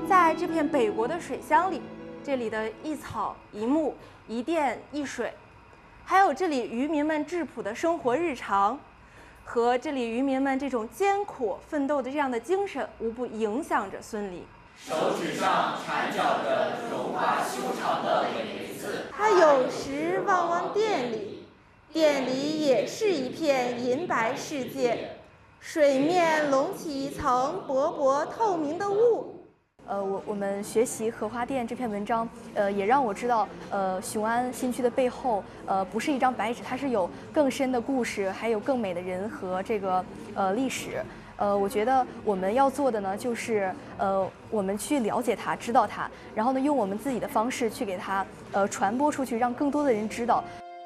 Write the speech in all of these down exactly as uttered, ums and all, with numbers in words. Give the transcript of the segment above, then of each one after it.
在这片北国的水乡里，这里的一草一木、一电一水，还有这里渔民们质朴的生活日常，和这里渔民们这种艰苦奋斗的这样的精神，无不影响着孙犁。 手指上缠脚着绒花修长的苇子， 它有时望望店里，店里也是一片银白世界，水面隆起一层薄薄透明的雾。呃，我我们学习荷花店这篇文章，呃，也让我知道，呃，雄安新区的背后，呃，不是一张白纸，它是有更深的故事，还有更美的人和这个呃历史。呃，我觉得我们要做的呢，就是呃，我们去了解它，知道它，然后呢，用我们自己的方式去给它呃传播出去，让更多的人知道。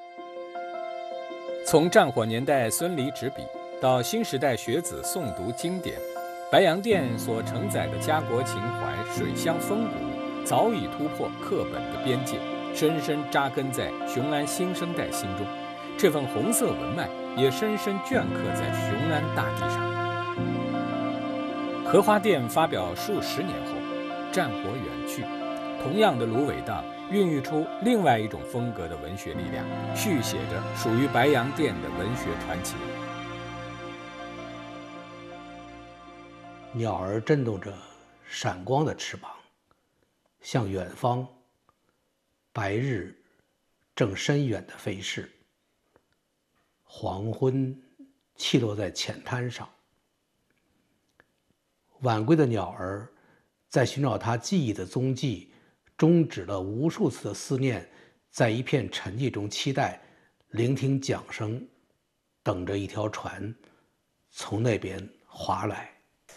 从战火年代孙犁执笔，到新时代学子诵读经典。白洋淀所承载的家国情怀、水乡风骨，早已突破课本的边界，深深扎根在雄安新生代心中。这份红色文脉也深深镌刻在雄安大地上。荷花店发表数十年后，战火远去，同样的芦苇荡孕育出另外一种风格的文学力量，续写着属于白洋淀的文学传奇。 鸟儿振动着闪光的翅膀，向远方，白日正深远地飞逝。黄昏栖落在浅滩上，晚归的鸟儿在寻找它记忆的踪迹，终止了无数次的思念，在一片沉寂中期待，聆听桨声，等着一条船从那边划来。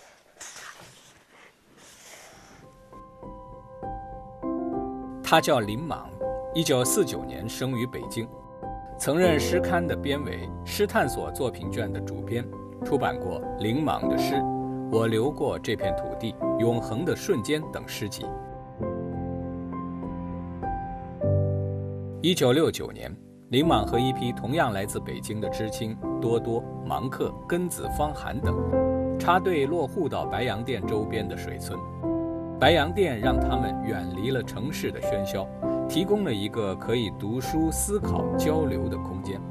他叫林莽，一九四九年生于北京，曾任诗刊的编委、诗探索作品卷的主编，出版过林莽的诗《我流过这片土地》《永恒的瞬间》等诗集。一九六九年，林莽和一批同样来自北京的知青多多、芒克、根子、方涵等，插队落户到白洋淀周边的水村。白洋淀让他们远离了城市的喧嚣，提供了一个可以读书、思考、交流的空间。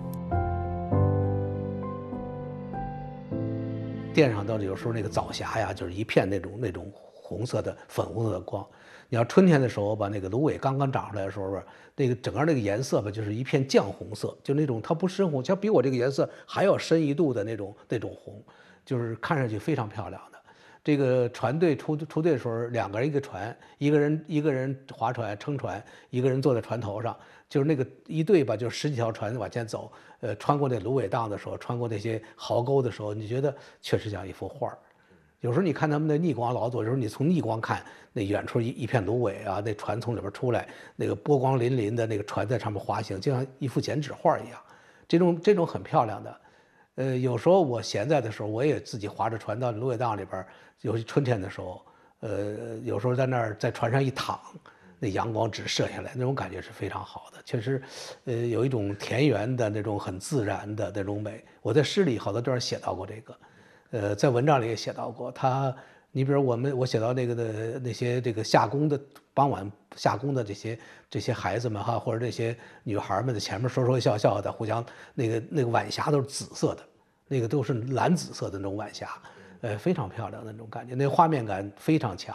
店上到有时候那个早霞呀，就是一片那种那种红色的、粉红色的光。你要春天的时候吧，那个芦苇刚刚长出来的时候吧，那个整个那个颜色吧，就是一片绛红色，就那种它不深红，像比我这个颜色还要深一度的那种那种红，就是看上去非常漂亮的。这个船队出出队的时候，两个人一个船，一个人一个人划船撑船，一个人坐在船头上，就是那个一队吧，就是十几条船往前走，呃，穿过那芦苇荡的时候，穿过那些壕沟的时候，你觉得确实像一幅画。有时候你看他们的逆光劳作，有时候你从逆光看，那远处一一片芦苇啊，那船从里边出来，那个波光粼粼的那个船在上面滑行，就像一幅剪纸画一样，这种这种很漂亮的。呃，有时候我闲在的时候，我也自己划着船到芦苇荡里边，尤其春天的时候，呃，有时候在那儿在船上一躺，那阳光直射下来，那种感觉是非常好的。确实，呃，有一种田园的那种很自然的那种美。我在诗里好多地方写到过这个，呃，在文章里也写到过。他，你比如我们我写到那个的那些这个下工的傍晚下工的这些这些孩子们哈，或者这些女孩们在前面说说笑笑的，互相那个那个晚霞都是紫色的，那个都是蓝紫色的那种晚霞，呃，非常漂亮的那种感觉，那画面感非常强。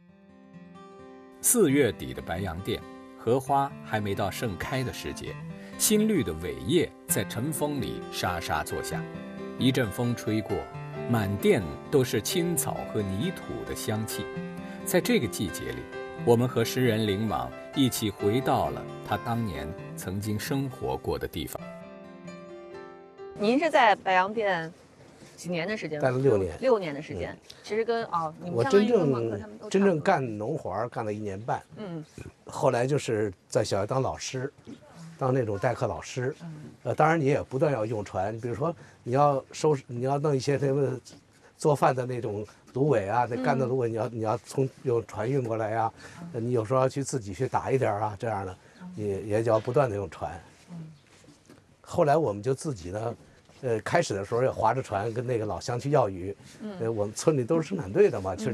四月底的白洋淀，荷花还没到盛开的时节，新绿的苇叶在晨风里沙沙作响，一阵风吹过，满店都是青草和泥土的香气。在这个季节里，我们和诗人林莽一起回到了他当年曾经生活过的地方。 您是在白洋淀几年的时间？ 待了六年， 六年的时间。嗯、其实跟哦，你们我真正真正干农活干了一年半。嗯，后来就是在小学当老师，当那种代课老师。嗯，呃，当然你也不断要用船，比如说你要收拾，你要弄一些那个做饭的那种芦苇啊，那干的芦苇，你要你要从用船运过来呀、啊，你有时候要去自己去打一点啊，这样的，也也就要不断的用船。后来我们就自己呢，呃，开始的时候也划着船跟那个老乡去钓鱼，呃，我们村里都是生产队的嘛，其实。